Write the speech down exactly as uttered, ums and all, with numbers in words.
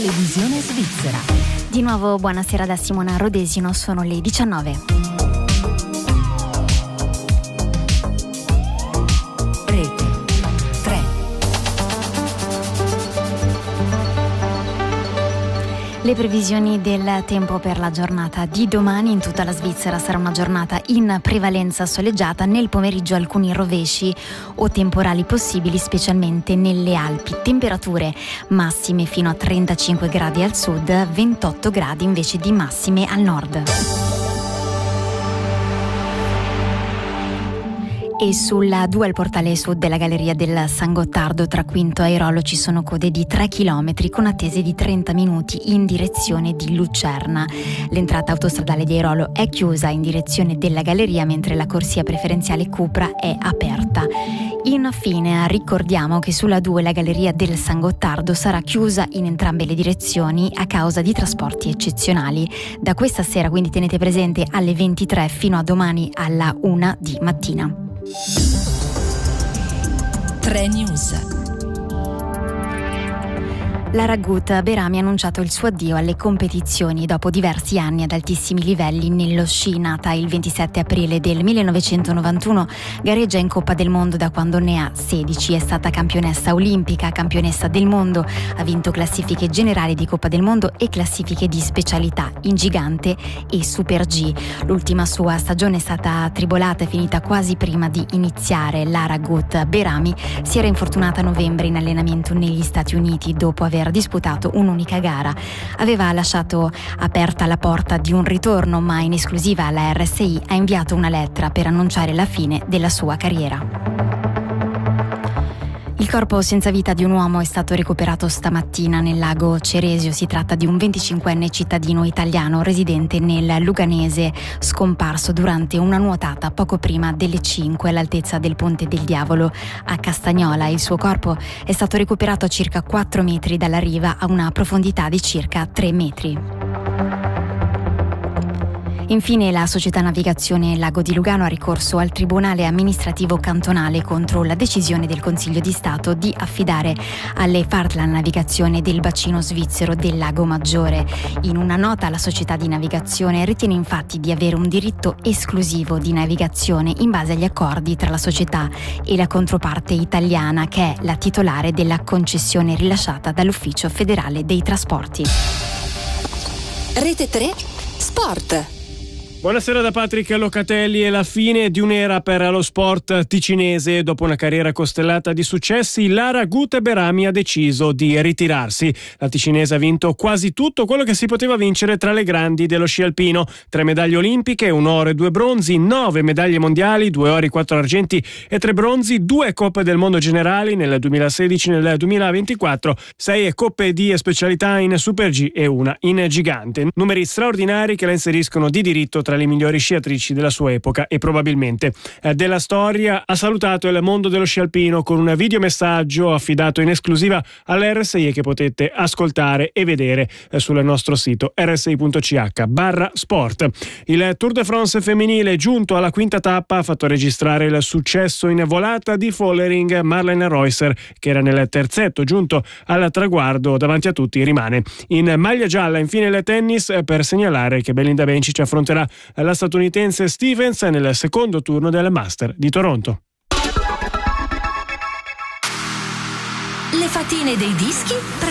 Televisione svizzera. Di nuovo buonasera da Simona Rodesino, sono le diciannove. Rete tre. Le previsioni del tempo per la giornata di domani: in tutta la Svizzera sarà una giornata in prevalenza soleggiata, nel pomeriggio alcuni rovesci o temporali possibili, specialmente nelle Alpi. Temperature massime fino a trentacinque gradi al sud, ventotto gradi invece di massime al nord. E sulla due al portale sud della galleria del San Gottardo tra Quinto e Airolo ci sono code di tre chilometri con attese di trenta minuti in direzione di Lucerna. L'entrata autostradale di Airolo è chiusa in direzione della galleria, mentre la corsia preferenziale Cupra è aperta. Infine ricordiamo che sulla due la galleria del San Gottardo sarà chiusa in entrambe le direzioni a causa di trasporti eccezionali. Da questa sera, quindi tenete presente, alle ventitré fino a domani alla una di mattina. tre News. Lara Gut Berami ha annunciato il suo addio alle competizioni dopo diversi anni ad altissimi livelli nello sci. Nata il ventisette aprile del millenovecentonovantuno, gareggia in Coppa del Mondo da quando ne ha sedici. È stata campionessa olimpica, campionessa del mondo, ha vinto classifiche generali di Coppa del Mondo e classifiche di specialità in gigante e super G. L'ultima sua stagione è stata tribolata e finita quasi prima di iniziare. Lara Gut Berami si era infortunata a novembre in allenamento negli Stati Uniti dopo aver disputato un'unica gara. Aveva lasciato aperta la porta di un ritorno, ma in esclusiva la R S I ha inviato una lettera per annunciare la fine della sua carriera. Il corpo senza vita di un uomo è stato recuperato stamattina nel lago Ceresio. Si tratta di un venticinquenne cittadino italiano residente nel Luganese, scomparso durante una nuotata poco prima delle cinque all'altezza del Ponte del Diavolo a Castagnola. Il suo corpo è stato recuperato a circa quattro metri dalla riva, a una profondità di circa tre metri. Infine la società Navigazione Lago di Lugano ha ricorso al Tribunale amministrativo cantonale contro la decisione del Consiglio di Stato di affidare alle Fart la navigazione del bacino svizzero del Lago Maggiore. In una nota la società di navigazione ritiene infatti di avere un diritto esclusivo di navigazione in base agli accordi tra la società e la controparte italiana, che è la titolare della concessione rilasciata dall'Ufficio federale dei trasporti. Rete tre Sport. Buonasera da Patrick Locatelli. È la fine di un'era per lo sport ticinese. Dopo una carriera costellata di successi, Lara Gut Berami ha deciso di ritirarsi. La ticinese ha vinto quasi tutto quello che si poteva vincere tra le grandi dello sci alpino: tre medaglie olimpiche, un oro e due bronzi, nove medaglie mondiali, due ori, quattro argenti e tre bronzi, due coppe del mondo generali nel duemilasedici e nel duemilaventiquattro, sei coppe di specialità in super G e una in gigante. Numeri straordinari che la inseriscono di diritto tra le migliori sciatrici della sua epoca e probabilmente eh, della storia. Ha salutato il mondo dello sci alpino con un videomessaggio affidato in esclusiva all'R S I che potete ascoltare e vedere eh, sul nostro sito r s i punto c h barra sport. Il Tour de France femminile, giunto alla quinta tappa, ha fatto registrare il successo in volata di Follering. Marlene Reusser, che era nel terzetto giunto al traguardo davanti a tutti, rimane in maglia gialla. Infine il tennis, eh, per segnalare che Belinda Bencic affronterà la statunitense Stevens nel secondo turno del Master di Toronto. Le fatine dei dischi